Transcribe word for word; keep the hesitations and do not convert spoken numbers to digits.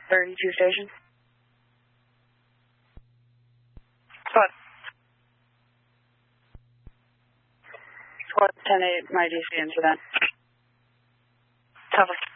thirty-two station. Squad. Squad ten eight, my D C incident. Cover.